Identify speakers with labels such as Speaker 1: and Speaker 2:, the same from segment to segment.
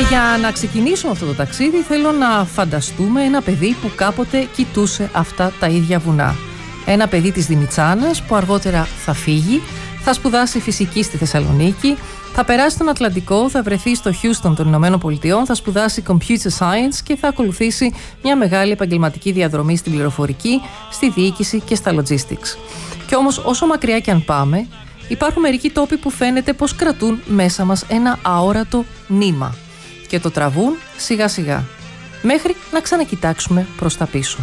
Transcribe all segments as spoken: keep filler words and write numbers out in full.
Speaker 1: για να ξεκινήσουμε αυτό το ταξίδι θέλω να φανταστούμε ένα παιδί που κάποτε κοιτούσε αυτά τα ίδια βουνά. Ένα παιδί της Δημητσάνας που αργότερα θα φύγει, θα σπουδάσει φυσική στη Θεσσαλονίκη, θα περάσει τον Ατλαντικό, θα βρεθεί στο Χιούστον των Ηνωμένων Πολιτειών, θα σπουδάσει Computer Science και θα ακολουθήσει μια μεγάλη επαγγελματική διαδρομή στην πληροφορική, στη διοίκηση και στα logistics. Κι όμως όσο μακριά κι αν πάμε, υπάρχουν μερικοί τόποι που φαίνεται πως κρατούν μέσα μας ένα αόρατο νήμα και το τραβούν σιγά σιγά, μέχρι να ξανακοιτάξουμε προς τα πίσω.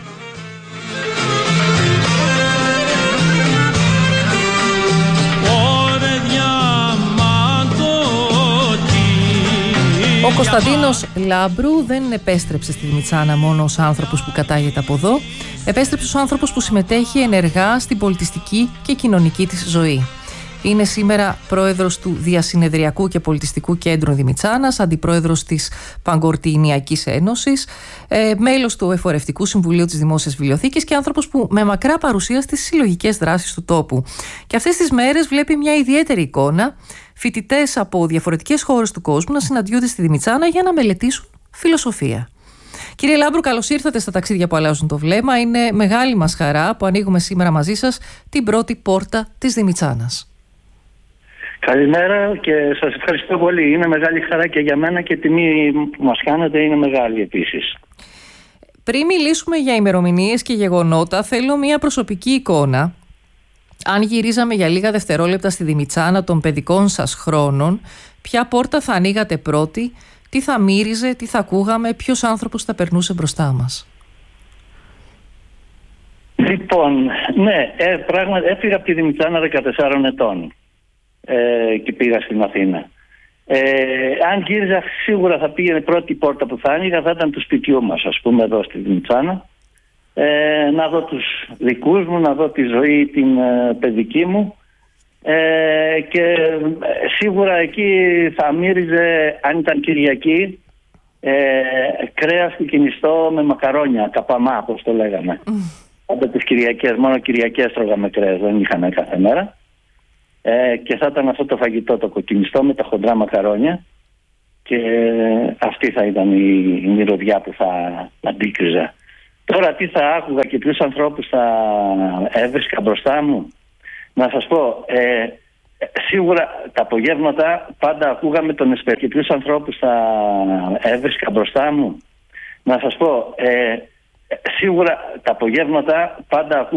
Speaker 1: Ο Κωνσταντίνος Λάμπρου δεν επέστρεψε στη Δημητσάνα μόνο ως άνθρωπος που κατάγεται από εδώ, επέστρεψε ως άνθρωπος που συμμετέχει ενεργά στην πολιτιστική και κοινωνική της ζωή. Είναι σήμερα πρόεδρος του Διασυνεδριακού και Πολιτιστικού Κέντρου Δημητσάνας, αντιπρόεδρος της Παγκορτιηνιακής Ένωσης, ε, μέλος του Εφορευτικού Συμβουλίου της Δημόσιας Βιβλιοθήκης και άνθρωπος που με μακρά παρουσία στις συλλογικές δράσεις του τόπου. Και αυτές τις μέρες βλέπει μια ιδιαίτερη εικόνα, φοιτητές από διαφορετικές χώρες του κόσμου να συναντιούνται στη Δημητσάνα για να μελετήσουν φιλοσοφία. Κύριε Λάμπρου, καλώς ήρθατε στα ταξίδια που αλλάζουν το βλέμμα. Είναι μεγάλη μας χαρά που ανοίγουμε σήμερα μαζί σας την πρώτη πόρτα της Δημητσάνας.
Speaker 2: Καλημέρα και σας ευχαριστώ πολύ. Είναι μεγάλη χαρά και για μένα και τιμή που μας κάνετε είναι μεγάλη επίσης.
Speaker 1: Πριν μιλήσουμε για ημερομηνίες και γεγονότα, θέλω μια προσωπική εικόνα. Αν γυρίζαμε για λίγα δευτερόλεπτα στη Δημητσάνα των παιδικών σας χρόνων, ποια πόρτα θα ανοίγατε πρώτη, τι θα μύριζε, τι θα ακούγαμε, ποιος άνθρωπος θα περνούσε μπροστά μας?
Speaker 2: Λοιπόν, ναι, ε, πράγματι έφυγα από τη Δημητσάνα δεκατεσσάρων ετών ε, και πήγα στην Αθήνα. Ε, αν γύριζα, σίγουρα θα πήγαινε πρώτη πόρτα που θα άνοιγα, θα ήταν του σπιτιού μας, ας πούμε, εδώ στη Δημητσάνα. Ε, να δω τους δικούς μου, να δω τη ζωή την ε, παιδική μου ε, και ε, σίγουρα εκεί θα μύριζε, αν ήταν Κυριακή, ε, κρέας κοκκινιστό με μακαρόνια, καπαμά όπως το λέγαμε. Mm. Από τις Κυριακές, μόνο Κυριακές τρώγαμε κρέας, δεν είχαμε κάθε μέρα ε, και θα ήταν αυτό το φαγητό, το κοκκινιστό με τα χοντρά μακαρόνια και ε, αυτή θα ήταν η, η μυρωδιά που θα αντίκριζα. Τώρα τι θα άκουγα και ποιους ανθρώπους θα έβρισκα μπροστά μου? Να σας πω, ε, σίγουρα τα απογεύματα πάντα ακούγαμε τον Εσπερ και ποιους ανθρώπους θα έβρισκα μπροστά μου. Να σας πω, ε, σίγουρα τα απογεύματα πάντα ακούγαμε